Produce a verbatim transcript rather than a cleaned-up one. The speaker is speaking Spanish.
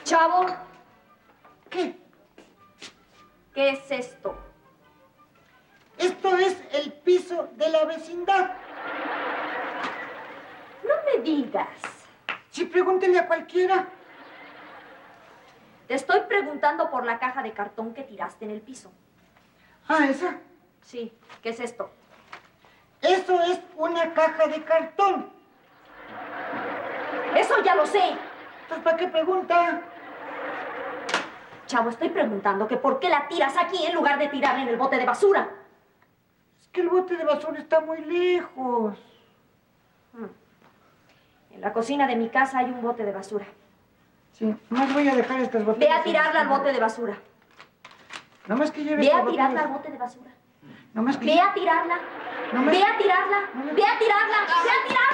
Chavo. ¿Qué? ¿Qué es esto? Esto es el piso de la vecindad. No me digas. Sí, pregúntele a cualquiera. Te estoy preguntando por la caja de cartón que tiraste en el piso. Ah, ¿esa? Sí. ¿Qué es esto? Eso es una caja de cartón. Eso ya lo sé. Entonces, ¿para qué pregunta? Chavo, estoy preguntando que por qué la tiras aquí en lugar de tirarla en el bote de basura. Es que el bote de basura está muy lejos. En la cocina de mi casa hay un bote de basura. Sí, nomás voy a dejar estas botellas. Ve a tirarla al bote de basura. Nomás que lleve Ve estas a tirarla botellas. al bote de basura. Nomás que... Ve a tirarla. Nomás... Ve a tirarla. Nomás... Ve a tirarla. Ve a tirarla.